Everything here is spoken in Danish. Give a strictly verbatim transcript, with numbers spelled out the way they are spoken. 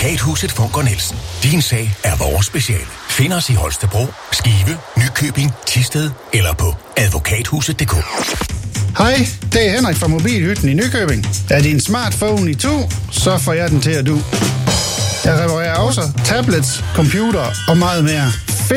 Advokathuset Funk og Nielsen. Din sag er vores speciale. Find os i Holstebro, Skive, Nykøbing, Thisted eller på advokathuset punktum d k. Hej, det er Henrik fra Mobilhytten i Nykøbing. Er din smartphone i to, så får jeg den til at du. Jeg reparerer også tablets, computer og meget mere.